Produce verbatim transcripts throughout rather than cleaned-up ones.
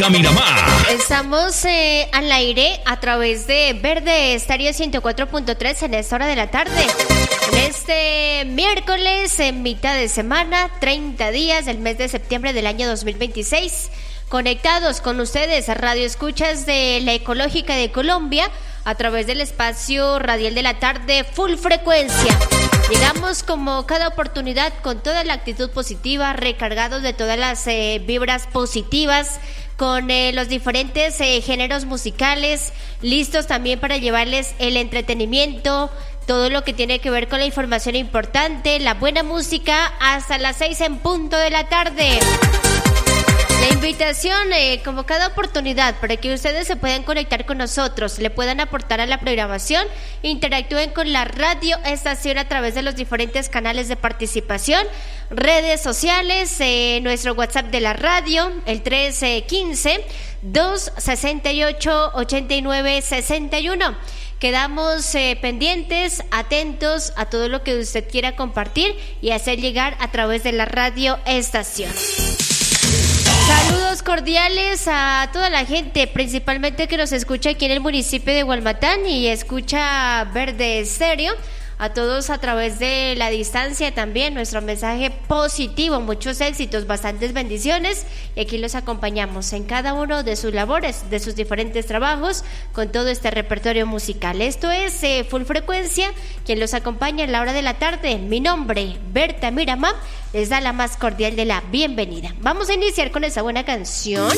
Berta Miramar. Estamos eh, al aire a través de Verde Estéreo ciento cuatro punto tres en esta hora de la tarde. En este miércoles, en mitad de semana, treinta días del mes de septiembre del año dos mil veintiséis. Conectados con ustedes a Radio Escuchas de la Ecológica de Colombia a través del espacio radial de la tarde Full Frecuencia. Llegamos como cada oportunidad con toda la actitud positiva, recargados de todas las eh, vibras positivas, con eh, los diferentes eh, géneros musicales, listos también para llevarles el entretenimiento, todo lo que tiene que ver con la información importante, la buena música, hasta las seis en punto de la tarde. La invitación, eh, como cada oportunidad, para que ustedes se puedan conectar con nosotros, le puedan aportar a la programación, interactúen con la radio estación a través de los diferentes canales de participación, redes sociales, eh, nuestro WhatsApp de la radio, el tres quince, dos sesenta y ocho, ochenta y nueve sesenta y uno. Quedamos eh, pendientes, atentos a todo lo que usted quiera compartir y hacer llegar a través de la radio estación. Saludos cordiales a toda la gente, principalmente que nos escucha aquí en el municipio de Hualmatán y escucha Verde Estéreo. A todos a través de la distancia también, nuestro mensaje positivo, muchos éxitos, bastantes bendiciones. Y aquí los acompañamos en cada uno de sus labores, de sus diferentes trabajos, con todo este repertorio musical. Esto es eh, Full Frecuencia, quien los acompaña en la hora de la tarde. Mi nombre, Berta Miramar, les da la más cordial de la bienvenida. Vamos a iniciar con esa buena canción.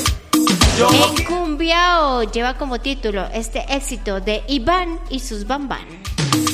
En cumbia, o lleva como título este éxito de Iván y sus Bambán.